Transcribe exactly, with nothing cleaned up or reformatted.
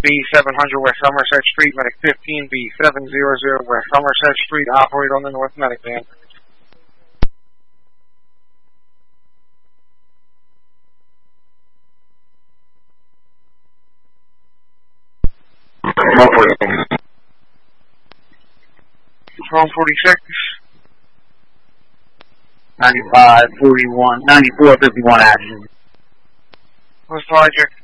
B seven hundred West Somerset Street, Medic fifteen, B seven hundred West Somerset Street, operate on the North Medic van. Control forty-six. ninety-five, forty-one, ninety-four, fifty-one action. What's the logic?